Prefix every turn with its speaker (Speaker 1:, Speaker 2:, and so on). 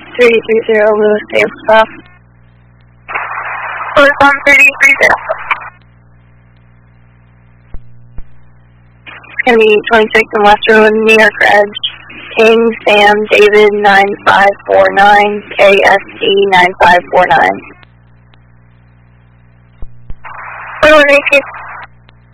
Speaker 1: 330 Lewis Davis.
Speaker 2: Lewis 1330.
Speaker 1: It's going to be 26 in West Road, New York Reg. King Sam David 9549, KST 9549.
Speaker 2: 118.